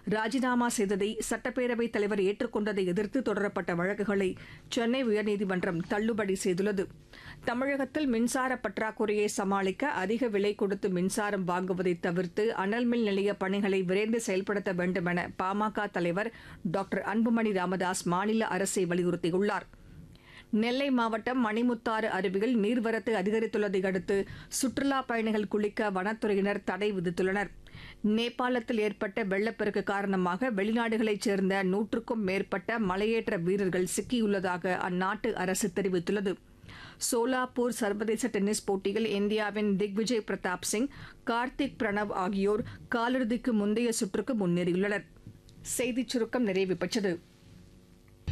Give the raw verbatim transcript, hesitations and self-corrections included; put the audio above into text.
ராஜினாமா செய்ததை சட்டப்பேரவைத் தலைவர் ஏற்றுக்கொண்டதை எதிர்த்து தொடரப்பட்ட வழக்குகளை சென்னை உயர்நீதிமன்றம் தள்ளுபடி செய்துள்ளது. தமிழகத்தில் மின்சார பற்றாக்குறையை சமாளிக்க அதிக விலை கொடுத்து மின்சாரம் வாங்குவதை தவிர்த்து அனல் மின் நிலைய பணிகளை விரைந்து செயல்படுத்த வேண்டும் என பாமக தலைவர் டாக்டர் அன்புமணி ராமதாஸ் மாநில அரசை வலியுறுத்தியுள்ளார். நெல்லை மாவட்டம் மணிமுத்தாறு அருவியில் நீர்வரத்து அதிகரித்துள்ளதை அடுத்து சுற்றுலாப் பயணிகள் குளிக்க வனத்துறையினர் தடை விதித்துள்ளனர். நேபாளத்தில் ஏற்பட்ட வெள்ளப்பெருக்கு காரணமாக வெளிநாடுகளைச் சேர்ந்த நூற்றுக்கும் மேற்பட்ட மலையேற்ற வீரர்கள் சிக்கியுள்ளதாக அந்நாட்டு அரசு தெரிவித்துள்ளது. சோலாப்பூர் சர்வதேச டென்னிஸ் போட்டியில் இந்தியாவின் திக்விஜய் பிரதாப் சிங், கார்த்திக் பிரணவ் ஆகியோர் காலிறுதிக்கு முந்தைய சுற்றுக்கு முன்னேறியுள்ளனர். செய்திச் சுருக்கம் நிறைவு பெற்றது.